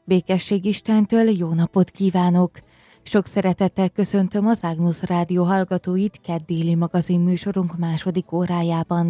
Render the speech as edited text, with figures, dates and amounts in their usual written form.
Békesség Istentől, jó napot kívánok! Sok szeretettel köszöntöm az Ágnusz Rádió hallgatóit kedd déli magazin műsorunk második órájában.